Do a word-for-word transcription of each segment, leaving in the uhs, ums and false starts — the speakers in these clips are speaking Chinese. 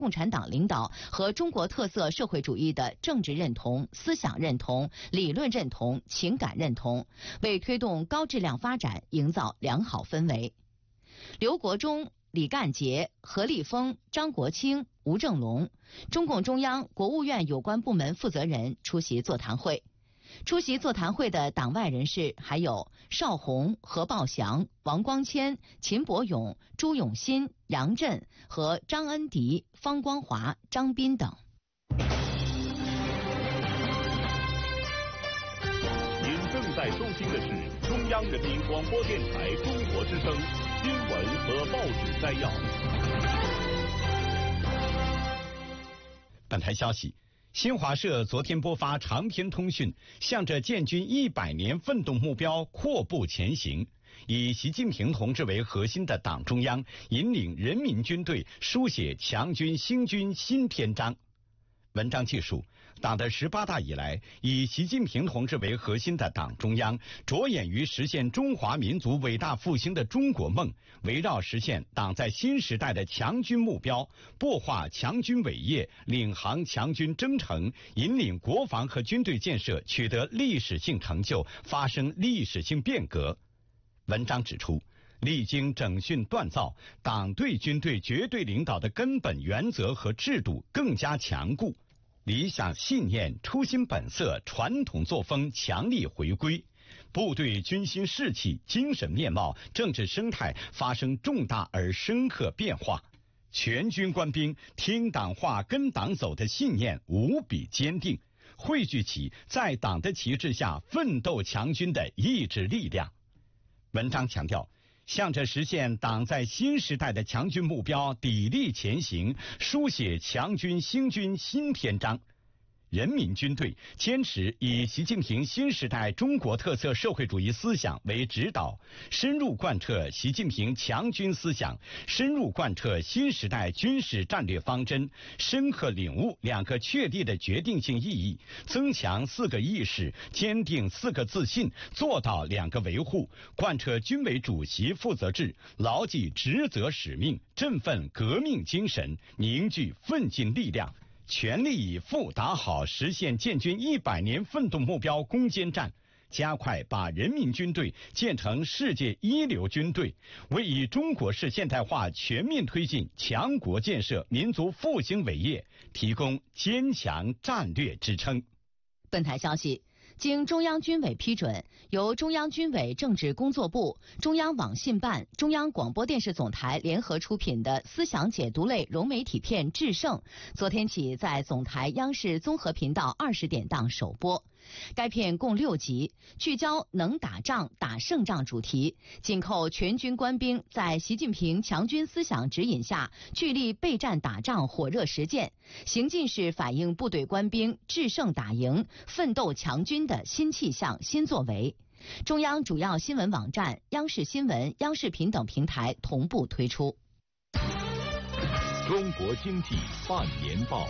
共产党领导和中国特色社会主义的政治认同、思想认同、理论认同、情感认同，为推动高质量发展营造良好氛围。刘国中、李干杰、何立峰、张国清、吴正龙，中共中央、国务院有关部门负责人出席座谈会。出席座谈会的党外人士还有邵宏、何报祥、王光谦、秦伯勇、朱永新、杨震和张恩迪、方光华、张斌等。 您正在收听的是中央人民广播电台中国之声新闻和报纸摘要。 本台消息。新华社昨天播发长篇通讯，向着建军一百年奋斗目标阔步前行。以习近平同志为核心的党中央引领人民军队书写强军兴军新篇章。文章记述，党的十八大以来，以习近平同志为核心的党中央着眼于实现中华民族伟大复兴的中国梦，围绕实现党在新时代的强军目标，擘画强军伟业，领航强军征程，引领国防和军队建设取得历史性成就，发生历史性变革。文章指出，历经整训锻造，党对军队绝对领导的根本原则和制度更加强固，理想信念、初心本色、传统作风强力回归，部队军心士气、精神面貌、政治生态发生重大而深刻变化。全军官兵听党话、跟党走的信念无比坚定，汇聚起在党的旗帜下奋斗强军的意志力量。文章强调，向着实现党在新时代的强军目标砥砺前行，书写强军兴军新篇章。人民军队坚持以习近平新时代中国特色社会主义思想为指导，深入贯彻习近平强军思想，深入贯彻新时代军事战略方针，深刻领悟两个确立的决定性意义，增强四个意识，坚定四个自信，做到两个维护，贯彻军委主席负责制，牢记职责使命，振奋革命精神，凝聚奋进力量，全力以赴打好实现建军一百年奋斗目标攻坚战，加快把人民军队建成世界一流军队，为以中国式现代化全面推进强国建设、民族复兴伟业提供坚强战略支撑。 本台消息，经中央军委批准，由中央军委政治工作部、中央网信办、中央广播电视总台联合出品的思想解读类融媒体片《制胜》，昨天起在总台央视综合频道二十点档首播。该片共六集，聚焦能打仗、打胜仗主题，紧扣全军官兵在习近平强军思想指引下，聚力备战打仗火热实践，行进式反映部队官兵制胜打赢、奋斗强军的新气象、新作为。中央主要新闻网站、央视新闻、央视频等平台同步推出。 中国经济半年报。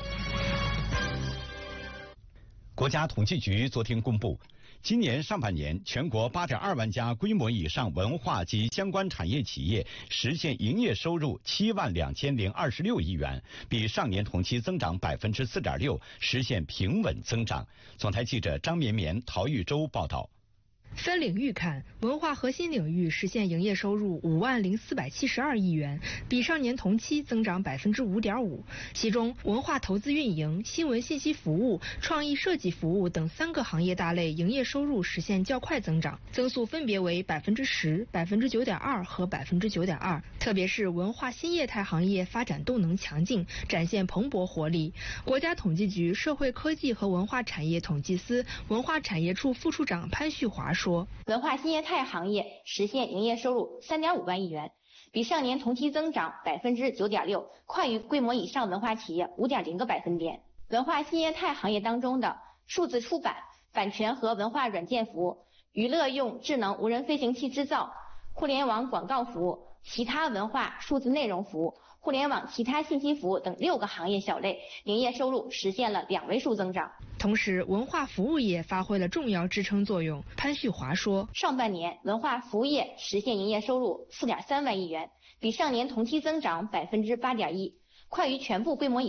国家统计局昨天公布，今年上半年全国 八点二万家规模以上文化及相关产业企业实现营业收入七万两千零二十六亿元，比上年同期增长 百分之四点六， 实现平稳增长。总台记者张绵绵、陶玉洲报道。 分领域看，文化核心领域实现营业收入五万零四百七十二亿元，比上年同期增长百分之五点五。其中，文化投资运营、新闻信息服务、创意设计服务等三个行业大类营业收入实现较快增长，增速分别为百分之十、百分之九点二和百分之九点二。特别是文化新业态行业发展动能强劲，展现蓬勃活力。国家统计局社会科技和文化产业统计司文化产业处副处长潘旭华说。说， 文化新业态行业实现营业收入 三点五万亿元，比上年同期增长 百分之九点六， 快于规模以上文化企业 五点零个百分点。文化新业态行业当中的数字出版、版权和文化软件服务、娱乐用智能无人飞行器制造、互联网广告服务、其他文化数字内容服务、互联网其他信息服务等六个行业小类营业收入实现了两位数增长。 同时，文化服务业发挥了重要支撑作用。潘旭华说， 上半年文化服务业实现营业收入 四点三万亿元，比上年同期增长 百分之八点一， 快于全部规模以